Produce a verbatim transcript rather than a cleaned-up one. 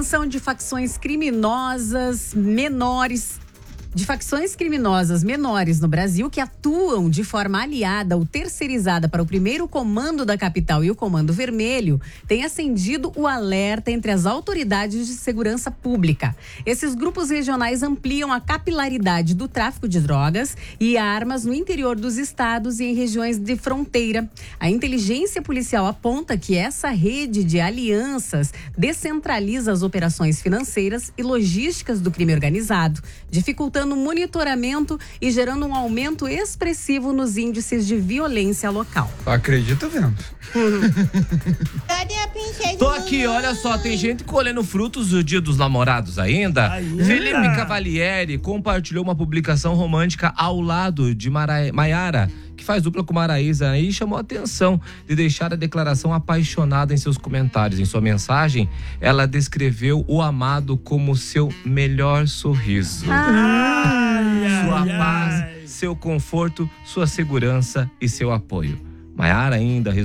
atenção de facções criminosas menores. De facções criminosas menores no Brasil que atuam de forma aliada ou terceirizada para o primeiro comando da capital e o Comando Vermelho, tem acendido o alerta entre as autoridades de segurança pública. Esses grupos regionais ampliam a capilaridade do tráfico de drogas e armas no interior dos estados e em regiões de fronteira. A inteligência policial aponta que essa rede de alianças descentraliza as operações financeiras e logísticas do crime organizado, dificultando no monitoramento e gerando um aumento expressivo nos índices de violência local. Acredito vendo. Cadê a princesa? Tô aqui, olha só, tem gente colhendo frutos do Dia dos Namorados ainda. Ainda? Felipe Cavalieri compartilhou uma publicação romântica ao lado de Mara... Maiara, que faz dupla com Maraísa, e chamou a atenção de deixar a declaração apaixonada em seus comentários. Em sua mensagem, ela descreveu o amado como seu melhor sorriso. Ai, Sua ai, paz, ai. seu conforto, sua segurança e seu apoio. Maiara ainda